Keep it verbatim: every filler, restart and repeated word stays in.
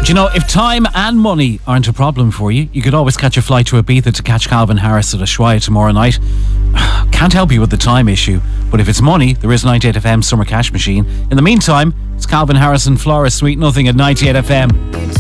You know, if time and money aren't a problem for you, you could always catch a flight to Ibiza to catch Calvin Harris at Ushuaia tomorrow night. Can't help you with the time issue, but if it's money, there is ninety-eight F M Summer Cash Machine. In the meantime, it's Calvin Harris and Flora Sweet Nothing at ninety-eight F M.